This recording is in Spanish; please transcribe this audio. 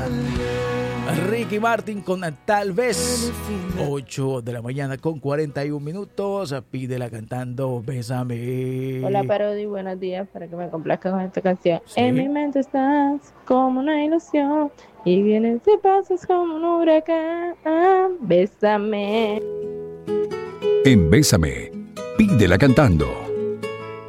Ricky Martin con Tal vez. 8 de la mañana con 41 minutos. Pídela cantando Bésame. Hola Parodi, buenos días, para que me complazca con esta canción. Sí. En mi mente estás como una ilusión y vienes y pasas como un huracán. Bésame. En Bésame, pídela cantando.